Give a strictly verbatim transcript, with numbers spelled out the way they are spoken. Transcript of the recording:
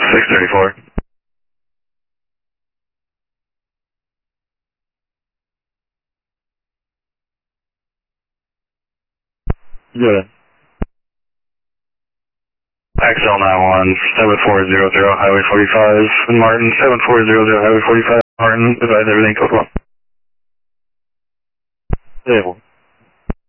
six thirty-four. Good. X L nine one, seven four zero zero, Highway forty-five, in Martin, seven four zero zero, Highway forty-five, Martin, advise everything, code one. Stable.